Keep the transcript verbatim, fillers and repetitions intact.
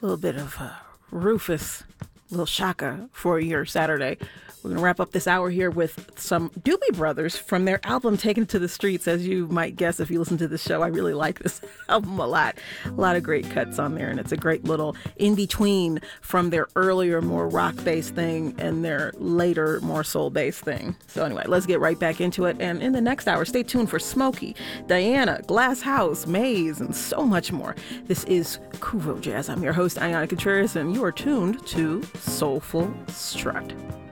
little bit of uh, Rufus, little Shaka for your Saturday. We're going to wrap up this hour here with some Doobie Brothers from their album Taken to the Streets. As you might guess if you listen to this show, I really like this album a lot. A lot of great cuts on there, and it's a great little in-between from their earlier, more rock-based thing and their later, more soul-based thing. So anyway, let's get right back into it. And in the next hour, stay tuned for Smokey, Diana, Glass House, Maze, and so much more. This is Kuvo Jazz. I'm your host, Ayana Contreras, and you are tuned to Soulful Strut.